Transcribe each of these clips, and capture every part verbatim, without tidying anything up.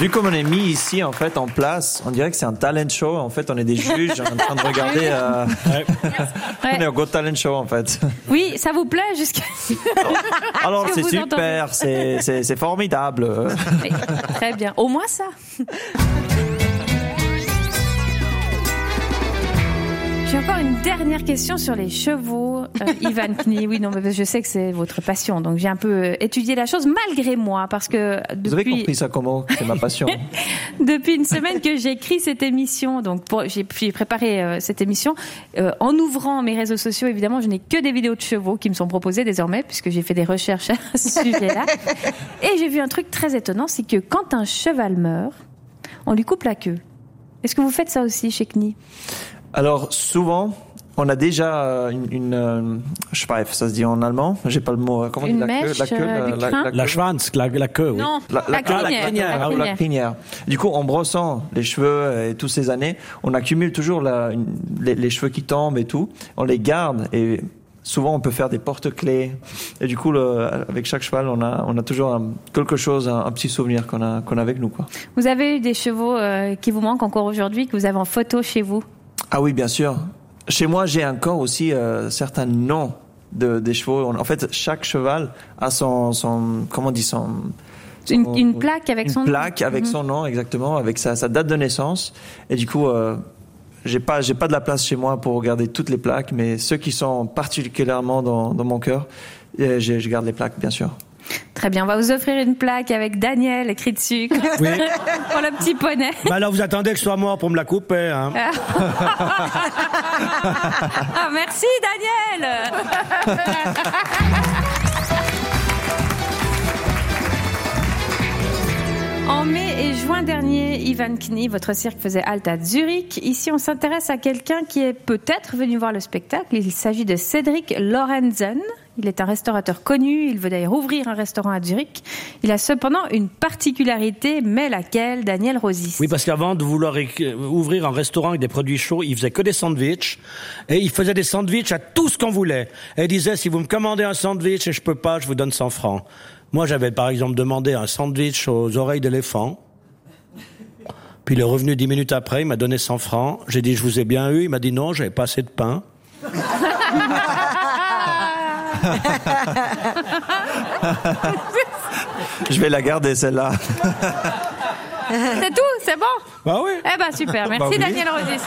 Vu comme on est mis ici, en fait, en place, on dirait que c'est un talent show. En fait, on est des juges en train de regarder. Euh... Ouais. On est au Go Talent Show, en fait. Oui, ça vous plaît jusqu'à... Alors, que c'est vous super, c'est, c'est, c'est formidable. Oui, très bien. Au moins ça. J'ai encore une dernière question sur les chevaux, euh, Ivan Knie. Oui, non, mais je sais que c'est votre passion, donc j'ai un peu étudié la chose malgré moi, parce que depuis... Vous avez compris ça comment? C'est ma passion. Depuis une semaine que j'ai écrit cette émission, donc pour, j'ai, j'ai préparé euh, cette émission, euh, en ouvrant mes réseaux sociaux, évidemment, je n'ai que des vidéos de chevaux qui me sont proposées désormais, puisque j'ai fait des recherches à ce sujet-là. Et j'ai vu un truc très étonnant, c'est que quand un cheval meurt, on lui coupe la queue. Est-ce que vous faites ça aussi chez Knie? Alors, souvent, on a déjà une, une euh, je sais pas, ça se dit en allemand, j'ai pas le mot, comment on dit Une la mèche, queue, la queue, euh, la, du la, crin. la, La schwanz, la, la queue, oui. Non, La, la, la, crinière. la crinière, La ah, ou la crinière. Du coup, en brossant les cheveux et toutes ces années, on accumule toujours la, une, les, les cheveux qui tombent et tout. On les garde et souvent on peut faire des porte-clés. Et du coup, le, avec chaque cheval, on a, on a toujours un, quelque chose, un, un petit souvenir qu'on a, qu'on a avec nous, quoi. Vous avez eu des chevaux euh, qui vous manquent encore aujourd'hui, que vous avez en photo chez vous? Ah oui, bien sûr. Chez moi, j'ai encore aussi euh, certains noms de des chevaux. En fait, chaque cheval a son, son comment on dit son Une, son, une plaque avec une son plaque nom. avec Mm-hmm. son nom, exactement, avec sa, sa date de naissance. Et du coup, euh, j'ai pas j'ai pas de la place chez moi pour regarder toutes les plaques, mais ceux qui sont particulièrement dans dans mon cœur, je, je garde les plaques, bien sûr. Très bien, on va vous offrir une plaque avec Daniel écrit dessus Oui. pour le petit poney. Bah alors vous attendez que je sois mort pour me la couper, hein. Ah, merci Daniel. En mai et juin dernier, Ivan Knie, votre cirque faisait halte à Zurich. Ici, on s'intéresse à quelqu'un qui est peut-être venu voir le spectacle. Il s'agit de Cédric Lorenzen. Il est un restaurateur connu. Il veut d'ailleurs ouvrir un restaurant à Zurich. Il a cependant une particularité, mais laquelle, Daniel Rosis? Oui, parce qu'avant de vouloir é- ouvrir un restaurant avec des produits chauds, il faisait que des sandwichs. Et il faisait des sandwichs à tout ce qu'on voulait. Et il disait, si vous me commandez un sandwich et je peux pas, je vous donne cent francs. Moi, j'avais par exemple demandé un sandwich aux oreilles d'éléphant. Puis il est revenu dix minutes après, il m'a donné cent francs. J'ai dit, je vous ai bien eu. Il m'a dit non, j'avais pas assez de pain. Je vais la garder, celle-là. C'est tout, c'est bon? Bah oui. Eh ben super, merci Bah oui. Daniel Rosis.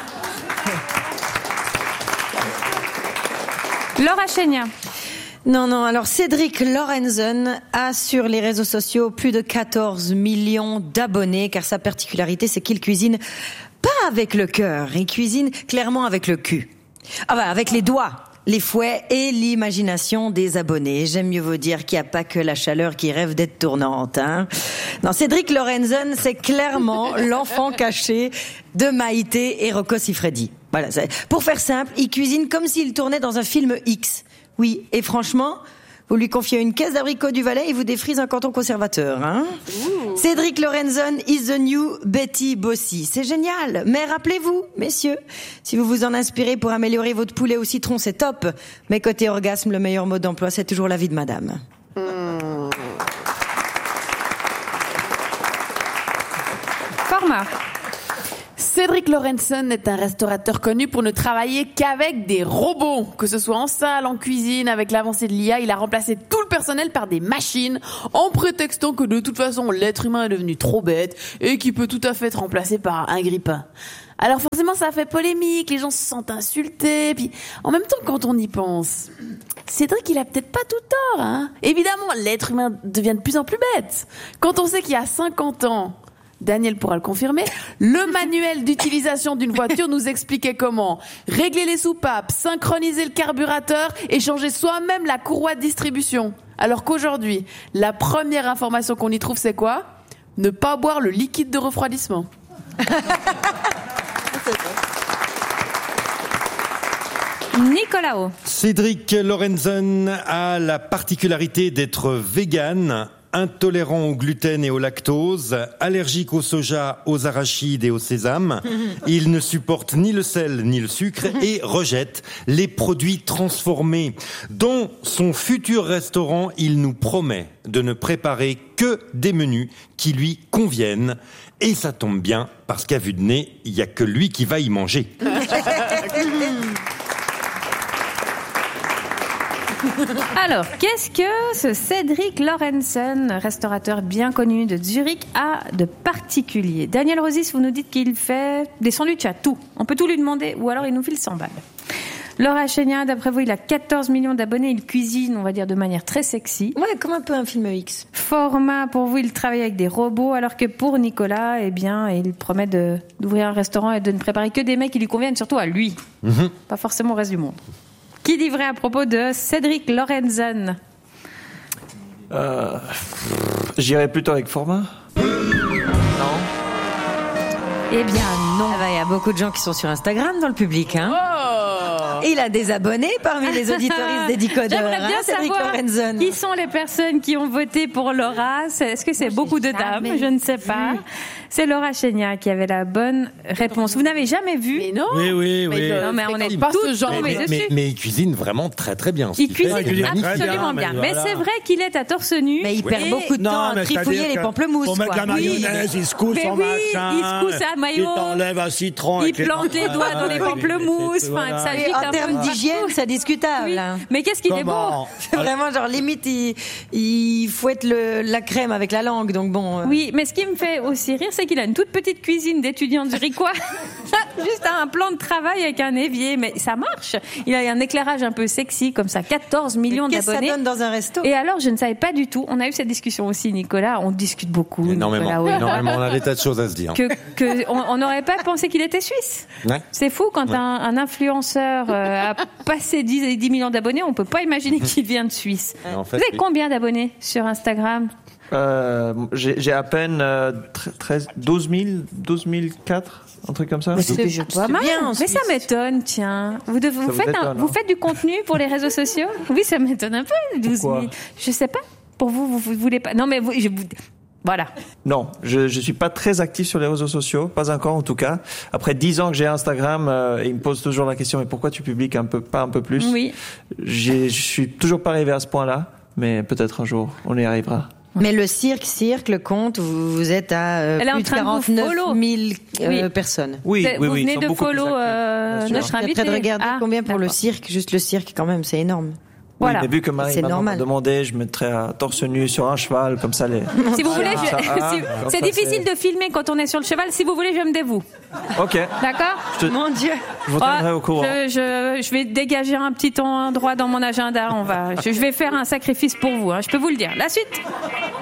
Laura Chénia. Non, non, alors Cédric Lorenzen a sur les réseaux sociaux plus de quatorze millions d'abonnés, car sa particularité, c'est qu'il cuisine pas avec le cœur, il cuisine clairement avec le cul. Ah bah, avec les doigts, les fouets et l'imagination des abonnés. J'aime mieux vous dire qu'il n'y a pas que la chaleur qui rêve d'être tournante, hein. Non, Cédric Lorenzen, c'est clairement l'enfant caché de Maïté et Rocco Siffredi. Voilà, c'est... Pour faire simple, il cuisine comme s'il tournait dans un film X. Oui, et franchement, vous lui confiez une caisse d'abricots du Valais et vous défrise un canton conservateur, hein. Ouh. Cédric Lorenzen is the new Betty Bossy. C'est génial. Mais rappelez-vous, messieurs, si vous vous en inspirez pour améliorer votre poulet au citron, c'est top. Mais côté orgasme, le meilleur mot d'emploi, c'est toujours la vie de madame. Mmh. Format. Cédric Lorenzen est un restaurateur connu pour ne travailler qu'avec des robots. Que ce soit en salle, en cuisine, avec l'avancée de l'I A, il a remplacé tout le personnel par des machines, en prétextant que de toute façon, l'être humain est devenu trop bête et qu'il peut tout à fait être remplacé par un grippin. Alors forcément, ça a fait polémique, les gens se sentent insultés, puis en même temps, quand on y pense, Cédric, il a peut-être pas tout tort, hein. Évidemment, l'être humain devient de plus en plus bête. Quand on sait qu'il y a cinquante ans, Daniel pourra le confirmer, le manuel d'utilisation d'une voiture nous expliquait comment régler les soupapes, synchroniser le carburateur et changer soi-même la courroie de distribution. Alors qu'aujourd'hui, la première information qu'on y trouve, c'est quoi ? Ne pas boire le liquide de refroidissement. Nicolas O. Cédric Lorenzen a la particularité d'être vegan. intolérant au gluten et au lactose, allergique au soja, aux arachides et au sésame. Il ne supporte ni le sel ni le sucre et rejette les produits transformés. Dans son futur restaurant, il nous promet de ne préparer que des menus qui lui conviennent. Et ça tombe bien, parce qu'à vue de nez, il n'y a que lui qui va y manger. Alors, qu'est-ce que ce Cédric Lorenzen, restaurateur bien connu de Zurich, a de particulier? Daniel Rosis, vous nous dites qu'il fait des sandwichs à tout. On peut tout lui demander, ou alors il nous file cent balles. Laura Chénia, d'après vous, il a quatorze millions d'abonnés, il cuisine, on va dire, de manière très sexy. Ouais, comme un peu un film X. Format, pour vous, il travaille avec des robots, alors que pour Nicolas, eh bien, il promet de, d'ouvrir un restaurant et de ne préparer que des mecs qui lui conviennent, surtout à lui. Mm-hmm. Pas forcément au reste du monde. Qui dit vrai à propos de Cédric Lorenzen? euh, J'irais plutôt avec format. Non. Eh bien, non. Ah bah, il y a beaucoup de gens qui sont sur Instagram dans le public, hein. Oh. Et il a des abonnés parmi les auditoristes des Decodeurs. J'aimerais bien hein, Cédric savoir Lorenzen. qui sont les personnes qui ont voté pour Laura. Est-ce que c'est Moi, beaucoup de dames? Je ne sais pas. C'est Laura Chénia qui avait la bonne réponse. Vous n'avez jamais vu? Mais non. Oui, oui, oui. je Non, mais on est pas toutes ce genre tombées Mais, dessus. mais, mais il cuisine vraiment très très bien. ce Il qu'il fait. cuisine il cuisine très absolument bien, bien. mais Mais voilà. c'est vrai qu'il est à torse nu. Mais il perd Et- beaucoup de Non, temps à mais trifouiller c'est-à-dire les que pamplemousses, pour mettre quoi. la mayonnaise, il se couche Mais son oui, machin. il se couche sa mayo. Il t'enlève un citron. Il avec les plante les dents. doigts dans les Ah, pamplemousses. voilà. Enfin, ça Et agite un en peu termes partout. d'hygiène, c'est discutable. Oui. hein. Mais qu'est-ce qu'il est beau? Comment? C'est vraiment genre limite il, il fouette le, la crème avec la langue, donc bon. euh. Oui, mais ce qui me fait aussi rire, c'est qu'il a une toute petite cuisine d'étudiant zurichois. Juste un plan de travail avec un évier, mais ça marche. Il a un éclairage un peu sexy, comme ça, quatorze millions Qu'est-ce que ça d'abonnés. donne dans un resto? Et alors, je ne savais pas du tout. On a eu cette discussion aussi, Nicolas. On discute beaucoup. Énormément, Nicolas, ouais. énormément. On a des tas de choses à se dire. Que, que on on n'aurait pas pensé qu'il était suisse. Ouais. C'est fou quand Ouais. un, un influenceur euh, a passé dix, dix millions d'abonnés, on peut pas imaginer qu'il vient de Suisse. Mais en fait, Vous avez oui. combien d'abonnés sur Instagram? Euh, j'ai, j'ai à peine euh, treize, douze mille, douze mille quatre, un truc comme ça. Mais c'est C'est pas pas mal. bien, en Mais ça Suisse. m'étonne, tiens. Vous, devez, vous, vous faites un- étonne, vous hein. faites du contenu pour les réseaux sociaux? Oui, ça m'étonne un peu, douze Pourquoi mille. Je sais pas. Pour vous, vous, vous voulez pas. Non, mais vous, je vous. Voilà. Non, je je suis pas très actif sur les réseaux sociaux, pas encore en tout cas. Après dix ans que j'ai Instagram, euh, ils me posent toujours la question mais pourquoi tu publies un peu pas un peu plus? Oui. J'ai, je suis toujours pas arrivé à ce point-là, mais peut-être un jour on y arrivera. Mais le cirque, cirque, le compte, vous, vous êtes à euh, Elle est en plus de train de vous quarante-neuf follow. mille euh, Oui. personnes. Oui, C'est- oui, vous oui. ils venez sont de beaucoup plus follow actifs, euh, bien sûr. notre Je suis invité. en train de regarder Ah, combien pour le d'accord. cirque, juste le cirque quand même, c'est énorme. Voilà. Oui, mais vu que Marie C'est m'a normal. demandé, je mettrais à torse nu sur un cheval, comme ça les. Si vous voulez, je- Ça, ah, si- comme c'est ça, difficile de filmer quand on est sur le cheval. Si vous voulez, je me dévoue. Ok, D'accord? je, te, Mon Dieu. je vous tiendrai Ah, au courant. Je, je, je vais dégager un petit endroit dans mon agenda. On va, je, je vais faire un sacrifice pour vous. Hein, je peux vous le dire. La suite.